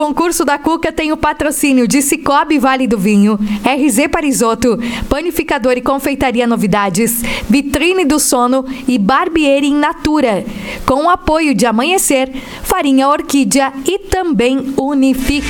O concurso da Cuca tem o patrocínio de Cicobi Vale do Vinho, RZ Parisoto, Panificador e Confeitaria Novidades, Vitrine do Sono e Barbieri in Natura, com o apoio de Amanhecer, Farinha Orquídea e também Unifique.